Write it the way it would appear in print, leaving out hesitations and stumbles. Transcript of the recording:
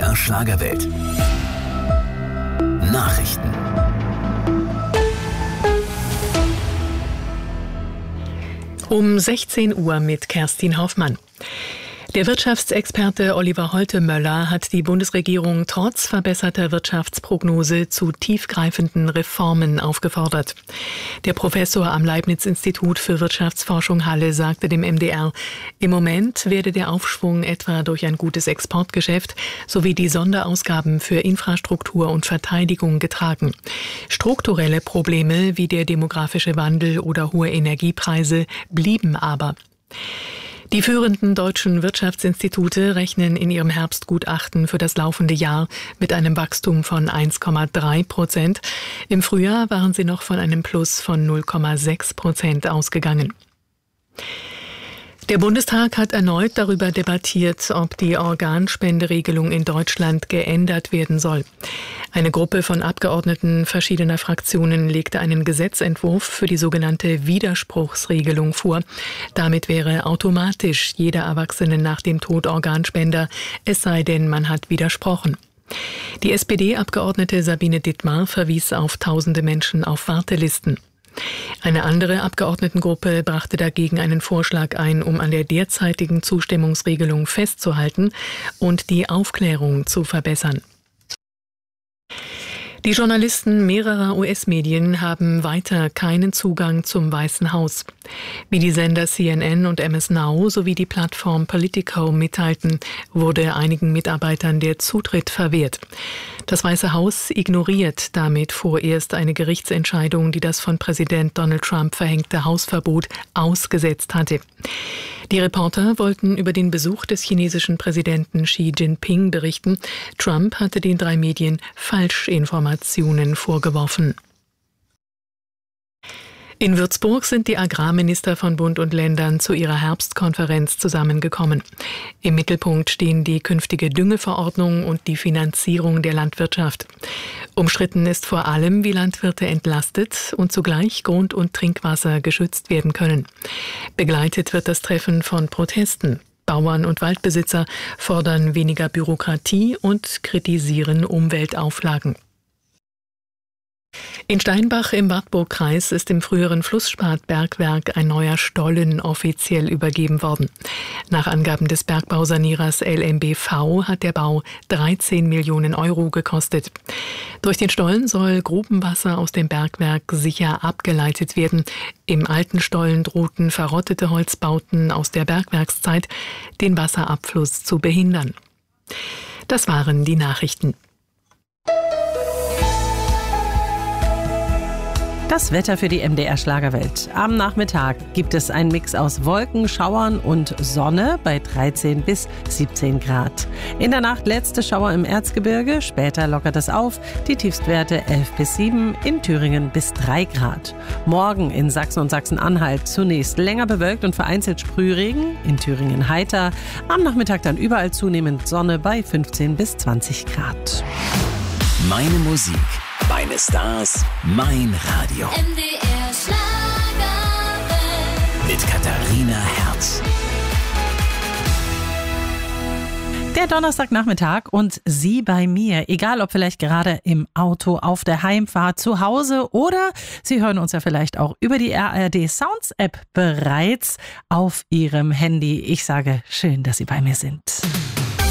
MDR Schlagerwelt. Nachrichten. Um 16 Uhr mit Kerstin Hoffmann. Der Wirtschaftsexperte Oliver Holte-Möller hat die Bundesregierung trotz verbesserter Wirtschaftsprognose zu tiefgreifenden Reformen aufgefordert. Der Professor am Leibniz-Institut für Wirtschaftsforschung Halle sagte dem MDR, im Moment werde der Aufschwung etwa durch ein gutes Exportgeschäft sowie die Sonderausgaben für Infrastruktur und Verteidigung getragen. Strukturelle Probleme wie der demografische Wandel oder hohe Energiepreise blieben aber. Die führenden deutschen Wirtschaftsinstitute rechnen in ihrem Herbstgutachten für das laufende Jahr mit einem Wachstum von 1,3%. Im Frühjahr waren sie noch von einem Plus von 0,6% ausgegangen. Der Bundestag hat erneut darüber debattiert, ob die Organspenderegelung in Deutschland geändert werden soll. Eine Gruppe von Abgeordneten verschiedener Fraktionen legte einen Gesetzentwurf für die sogenannte Widerspruchsregelung vor. Damit wäre automatisch jeder Erwachsene nach dem Tod Organspender, es sei denn, man hat widersprochen. Die SPD-Abgeordnete Sabine Dittmar verwies auf tausende Menschen auf Wartelisten. Eine andere Abgeordnetengruppe brachte dagegen einen Vorschlag ein, um an der derzeitigen Zustimmungsregelung festzuhalten und die Aufklärung zu verbessern. Die Journalisten mehrerer US-Medien haben weiter keinen Zugang zum Weißen Haus. Wie die Sender CNN und MS Now sowie die Plattform Politico mitteilten, wurde einigen Mitarbeitern der Zutritt verwehrt. Das Weiße Haus ignoriert damit vorerst eine Gerichtsentscheidung, die das von Präsident Donald Trump verhängte Hausverbot ausgesetzt hatte. Die Reporter wollten über den Besuch des chinesischen Präsidenten Xi Jinping berichten. Trump hatte den 3 Medien Falschinformationen vorgeworfen. In Würzburg sind die Agrarminister von Bund und Ländern zu ihrer Herbstkonferenz zusammengekommen. Im Mittelpunkt stehen die künftige Düngeverordnung und die Finanzierung der Landwirtschaft. Umstritten ist vor allem, wie Landwirte entlastet und zugleich Grund- und Trinkwasser geschützt werden können. Begleitet wird das Treffen von Protesten. Bauern und Waldbesitzer fordern weniger Bürokratie und kritisieren Umweltauflagen. In Steinbach im Wartburgkreis ist im früheren Flussspat-Bergwerk ein neuer Stollen offiziell übergeben worden. Nach Angaben des Bergbausanierers LMBV hat der Bau 13 Millionen Euro gekostet. Durch den Stollen soll Grubenwasser aus dem Bergwerk sicher abgeleitet werden. Im alten Stollen drohten verrottete Holzbauten aus der Bergwerkszeit, den Wasserabfluss zu behindern. Das waren die Nachrichten. Das Wetter für die MDR Schlagerwelt. Am Nachmittag gibt es einen Mix aus Wolken, Schauern und Sonne bei 13 bis 17 Grad. In der Nacht letzte Schauer im Erzgebirge, später lockert es auf. Die Tiefstwerte 11 bis 7, in Thüringen bis 3 Grad. Morgen in Sachsen und Sachsen-Anhalt zunächst länger bewölkt und vereinzelt Sprühregen, in Thüringen heiter. Am Nachmittag dann überall zunehmend Sonne bei 15 bis 20 Grad. Meine Musik, meine Stars, mein Radio. MDR Schlagerwelt. Mit Katharina Herz. Der Donnerstagnachmittag und Sie bei mir, egal ob vielleicht gerade im Auto, auf der Heimfahrt, zu Hause oder Sie hören uns ja vielleicht auch über die ARD Sounds App bereits auf Ihrem Handy. Ich sage, schön, dass Sie bei mir sind.